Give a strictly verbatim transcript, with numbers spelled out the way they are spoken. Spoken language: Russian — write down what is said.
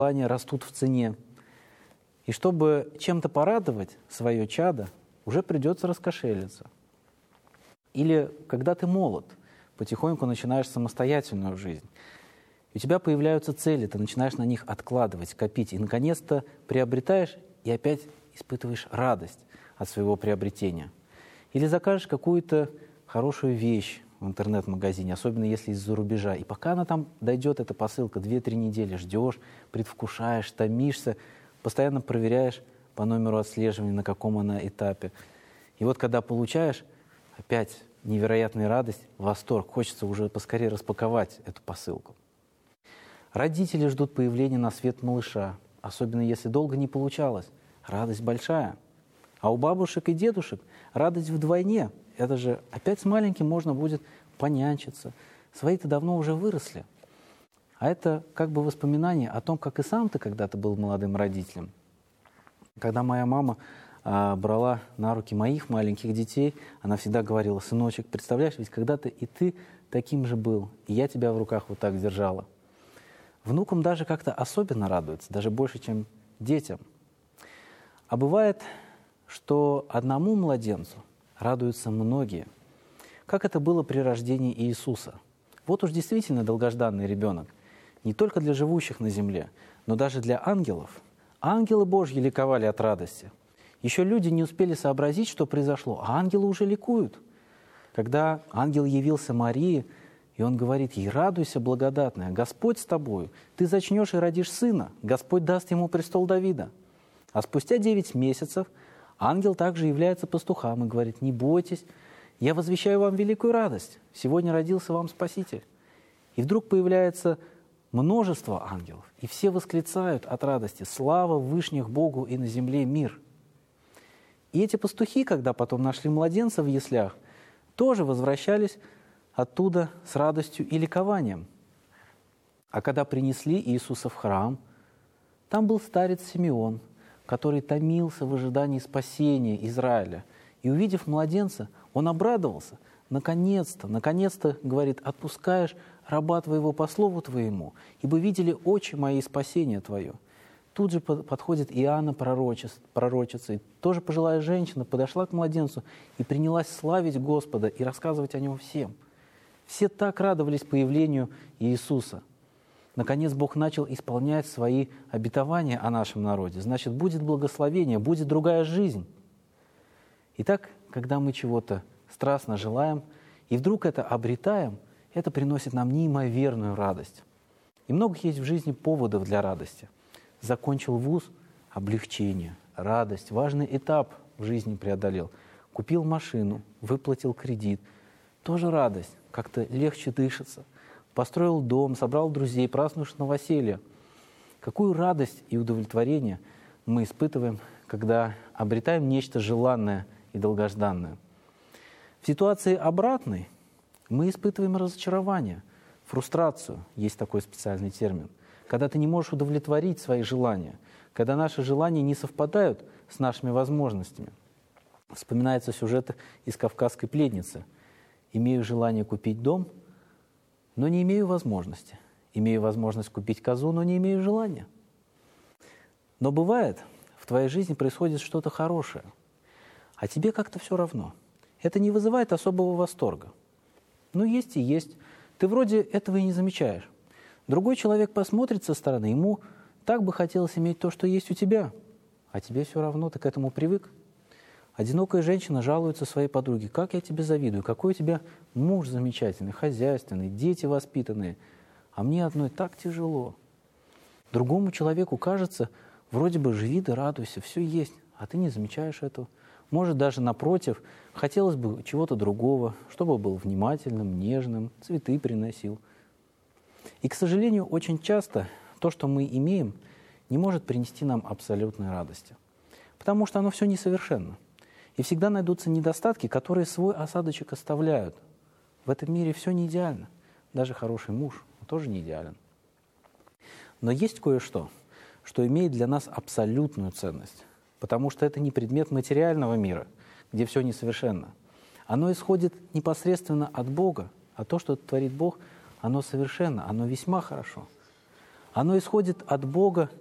желания растут в цене. И чтобы чем-то порадовать свое чадо, уже придется раскошелиться. Или когда ты молод, потихоньку начинаешь самостоятельную жизнь. И у тебя появляются цели, ты начинаешь на них откладывать, копить. И, наконец-то, приобретаешь и опять испытываешь радость от своего приобретения. Или закажешь какую-то хорошую вещь в интернет-магазине, особенно если из-за рубежа. И пока она там дойдет, эта посылка, две-три недели ждешь, предвкушаешь, томишься, постоянно проверяешь по номеру отслеживания, на каком она этапе. И вот когда получаешь, опять невероятная радость, восторг. Хочется уже поскорее распаковать эту посылку. Родители ждут появления на свет малыша, особенно если долго не получалось. Радость большая. А у бабушек и дедушек радость вдвойне. Это же опять с маленьким можно будет понянчиться. Свои-то давно уже выросли. А это как бы воспоминание о том, как и сам ты когда-то был молодым родителем. Когда моя мама а, брала на руки моих маленьких детей, она всегда говорила: сыночек, представляешь, ведь когда-то и ты таким же был, и я тебя в руках вот так держала. Внукам даже как-то особенно радуются, даже больше, чем детям. А бывает, что одному младенцу радуются многие. Как это было при рождении Иисуса. Вот уж действительно долгожданный ребенок. Не только для живущих на земле, но даже для ангелов. Ангелы Божьи ликовали от радости. Еще люди не успели сообразить, что произошло, а ангелы уже ликуют. Когда ангел явился Марии, и он говорит ей: радуйся, благодатная, Господь с тобою, ты зачнешь и родишь сына, Господь даст ему престол Давида. А спустя девять месяцев ангел также является пастухам и говорит: не бойтесь, я возвещаю вам великую радость, сегодня родился вам Спаситель. И вдруг появляется множество ангелов, и все восклицают от радости: слава вышних Богу и на земле мир. И эти пастухи, когда потом нашли младенца в яслях, тоже возвращались оттуда с радостью и ликованием. А когда принесли Иисуса в храм, там был старец Симеон, который томился в ожидании спасения Израиля. И, увидев младенца, он обрадовался. Наконец-то, наконец-то, говорит, отпускаешь раба твоего по слову твоему, ибо видели очи мои спасение твое. Тут же подходит Иоанна пророчица, и тоже пожилая женщина подошла к младенцу и принялась славить Господа и рассказывать о нем всем. Все так радовались появлению Иисуса. Наконец Бог начал исполнять свои обетования о нашем народе. Значит, будет благословение, будет другая жизнь. Итак, когда мы чего-то страстно желаем, и вдруг это обретаем, это приносит нам неимоверную радость. И много есть в жизни поводов для радости. Закончил вуз – облегчение, радость, важный этап в жизни преодолел. Купил машину, выплатил кредит – тоже радость, как-то легче дышится. Построил дом, собрал друзей, празднуешь новоселье. Какую радость и удовлетворение мы испытываем, когда обретаем нечто желанное и долгожданное. В ситуации обратной мы испытываем разочарование, фрустрацию, есть такой специальный термин, когда ты не можешь удовлетворить свои желания, когда наши желания не совпадают с нашими возможностями. Вспоминается сюжет из «Кавказской пленницы». Имею желание купить дом, но не имею возможности. Имею возможность купить козу, но не имею желания. Но бывает, в твоей жизни происходит что-то хорошее, а тебе как-то все равно. Это не вызывает особого восторга. Ну, есть и есть. Ты вроде этого и не замечаешь. Другой человек посмотрит со стороны, ему так бы хотелось иметь то, что есть у тебя, а тебе все равно, ты к этому привык. Одинокая женщина жалуется своей подруге: как я тебе завидую, какой у тебя муж замечательный, хозяйственный, дети воспитанные, а мне одной так тяжело. Другому человеку кажется, вроде бы живи да радуйся, все есть, а ты не замечаешь этого. Может, даже напротив, хотелось бы чего-то другого, чтобы был внимательным, нежным, цветы приносил. И, к сожалению, очень часто то, что мы имеем, не может принести нам абсолютной радости, потому что оно все несовершенно. И всегда найдутся недостатки, которые свой осадочек оставляют. В этом мире все не идеально. Даже хороший муж тоже не идеален. Но есть кое-что, что имеет для нас абсолютную ценность, потому что это не предмет материального мира, где все несовершенно. Оно исходит непосредственно от Бога, а то, что творит Бог, оно совершенно, оно весьма хорошо. Оно исходит от Бога